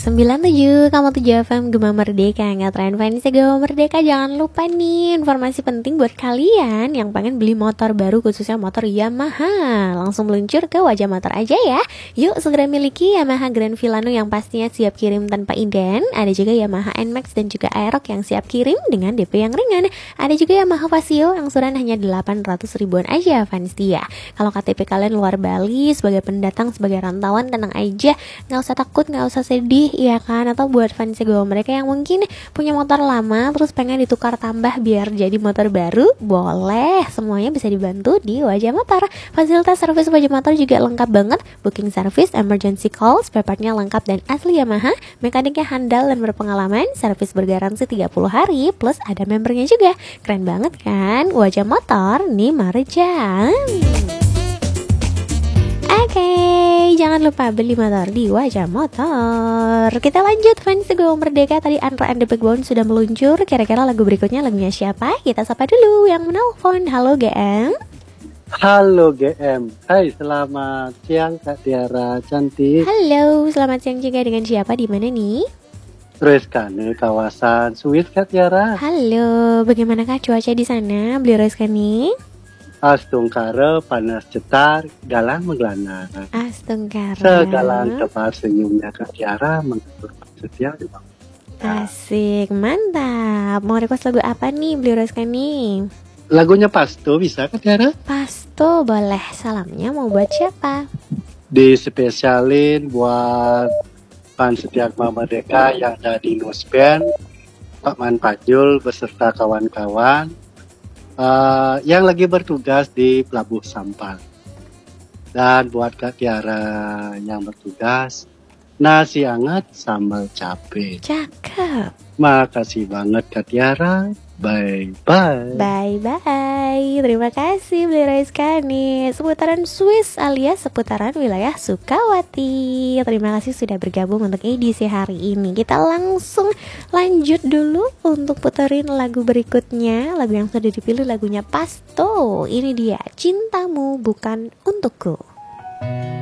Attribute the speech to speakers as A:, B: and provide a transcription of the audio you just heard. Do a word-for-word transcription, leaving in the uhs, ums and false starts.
A: sembilan puluh tujuh koma tujuh F M Gema Merdeka, ngetren fans Gema Merdeka. Jangan lupa nih informasi penting buat kalian yang pengen beli motor baru, khususnya motor Yamaha. Langsung meluncur ke Wajah Motor aja ya. Yuk segera miliki Yamaha Grand Villano yang pastinya siap kirim tanpa inden. Ada juga Yamaha N Max dan juga Aerox yang siap kirim dengan D P yang ringan. Ada juga Yamaha Vasio yang angsuran hanya delapan ratus ribuan aja fans dia. Kalau K T P kalian luar Bali, sebagai pendatang, sebagai rantauan, tenang aja, nggak usah takut, nggak usah sedih, ya kan? Atau buat fans gue mereka yang mungkin punya motor lama terus pengen ditukar tambah biar jadi motor baru, boleh, semuanya bisa dibantu di Wajah Motor. Fasilitas servis Wajah Motor juga lengkap banget, booking service, emergency call, spare partnya lengkap dan asli Yamaha, mekaniknya handal dan berpengalaman, servis bergaransi tiga puluh hari, plus ada membernya juga. Keren banget kan? Wajah Motor nih Marjan. Oke, okay, jangan lupa beli motor di Wajah Motor. Kita lanjut fans Gema Merdeka. Tadi Andra and the Backbone sudah meluncur. Kira-kira lagu berikutnya lagunya siapa? Kita sapa dulu yang menelpon. Halo G M.
B: Halo G M. Hai, selamat siang Kak Tiara cantik.
A: Halo, selamat siang juga. Dengan siapa? Di mana nih?
B: Reskane kawasan Swiss Kak Tiara.
A: Halo, bagaimanakah cuaca di sana? Beli Reskane?
B: Astungkara panas cetar, galang menggelana.
A: Astungkara.
B: Segalang tebar senyumnya Kak Tiara mengatur setia di bawah.
A: Asik, mantap. Mau request lagu apa nih Beli Reskane?
B: Lagunya Pasto bisa Kak Tiara?
A: Pasto boleh. Salamnya mau buat siapa?
B: Dispesialin buat fans setia Gema Merdeka yang ada di Nuspen, Pak Man Pajul beserta kawan-kawan uh, yang lagi bertugas di Pelabuh Sampang. Dan buat Kak Tiara yang bertugas, nasi hangat sambal cabe.
A: Cakep.
B: Makasih banget Kak Tiara. Bye-bye.
A: Bye-bye. Terima kasih Beli Reskane. Seputaran Swiss alias seputaran wilayah Sukawati. Terima kasih sudah bergabung untuk edisi hari ini. Kita langsung lanjut dulu untuk puterin lagu berikutnya. Lagu yang sudah dipilih lagunya Pasto. Ini dia, Cintamu Bukan Untukku.